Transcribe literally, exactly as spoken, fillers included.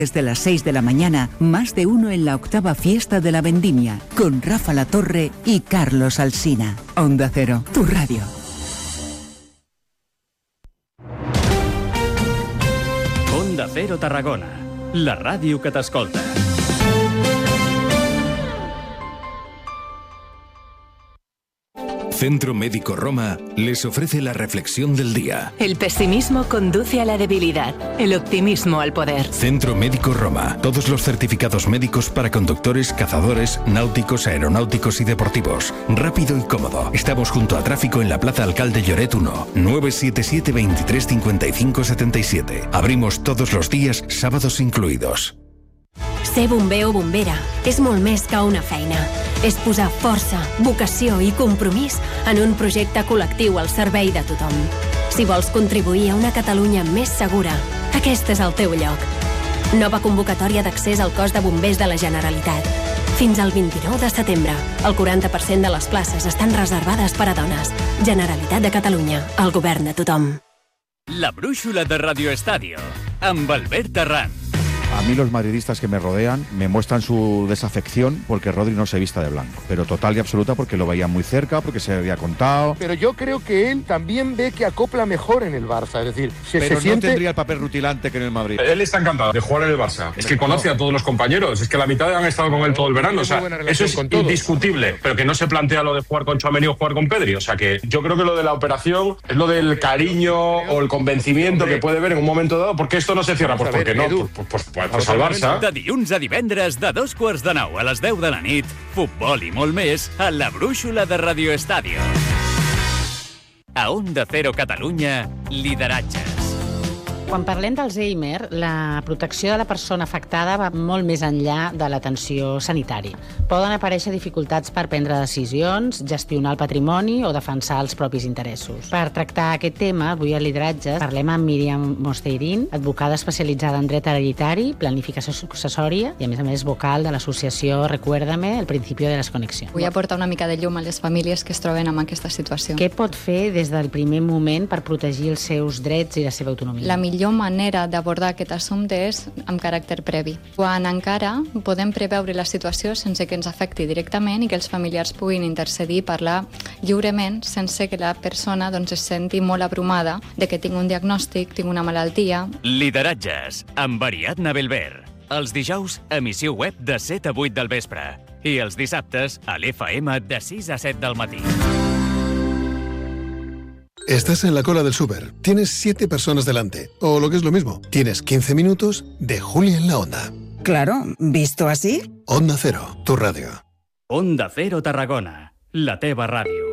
Desde las seis de la mañana, más de uno en la octava fiesta de la vendimia, con Rafa La Torre y Carlos Alsina. Onda Cero, tu radio. Onda Cero Tarragona, la ràdio que t'escolta. Centro Médico Roma les ofrece la reflexión del día. El pesimismo conduce a la debilidad, el optimismo al poder. Centro Médico Roma. Todos los certificados médicos para conductores, cazadores, náuticos, aeronáuticos y deportivos. Rápido y cómodo. Estamos junto a tráfico en la Plaza Alcalde Lloret uno. nueve siete siete, veintitrés cincuenta y cinco setenta y siete. Abrimos todos los días, sábados incluidos. Ser bomber o bombera és molt més que una feina. És posar força, vocació i compromís en un projecte col·lectiu al servei de tothom. Si vols contribuir a una Catalunya més segura, aquest és el teu lloc. Nova convocatòria d'accés al cos de bombers de la Generalitat. Fins al vint-i-nou de setembre, el quaranta per cent de les places estan reservades per a dones. Generalitat de Catalunya, el govern de tothom. La brúixola de Radio Estadio, amb Albert Terrán. A mí los madridistas que me rodean me muestran su desafección porque Rodri no se vista de blanco, pero total y absoluta porque lo veía muy cerca, porque se había contado. Pero yo creo que él también ve que acopla mejor en el Barça, es decir, se, pero se no siente... tendría el papel rutilante que en el Madrid. Él está encantado de jugar en el Barça. Es que conoce a todos los compañeros, es que la mitad han estado con él todo el verano, o sea, eso es indiscutible, pero que no se plantea lo de jugar con Tchouaméni o jugar con Pedri, o sea que yo creo que lo de la operación es lo del cariño o el convencimiento que puede ver en un momento dado, porque esto no se cierra, pues porque no, pues, pues, pues, pues al Barça. De dilluns a divendres, de dos quarts de nou a les deu de la nit, futbol i molt més a la brúixola de Radio Estadio. A Onda Cero Catalunya, lideratges. Quan parlem d'Alzheimer, la protecció de la persona afectada va molt més enllà de l'atenció sanitària. Poden aparèixer dificultats per prendre decisions, gestionar el patrimoni o defensar els propis interessos. Per tractar aquest tema, avui a Lideratges parlem amb Míriam Mosteirín, advocada especialitzada en dret hereditari, planificació successòria i, a més a més, vocal de l'associació Recuérdame, el principi de les connexions. Vull aportar una mica de llum a les famílies que es troben en aquesta situació. Què pot fer des del primer moment per protegir els seus drets i la seva autonomia? La millor manera d'abordar aquest assumpte és amb caràcter previ. Quan encara podem preveure la situació sense que ens afecti directament i que els familiars puguin intercedir i parlar lliurement sense que la persona doncs, es senti molt abrumada de que tinc un diagnòstic, tinc una malaltia. Lideratges, amb Ariadna Belver. Els dijous, emissió web de set a vuit del vespre. I els dissabtes, a l'F M de sis a set del matí. Estás en la cola del súper, tienes siete personas delante, o lo que es lo mismo, tienes quince minutos de Julia en la Onda. Claro, ¿visto así? Onda Cero, tu radio. Onda Cero Tarragona, la teva ràdio.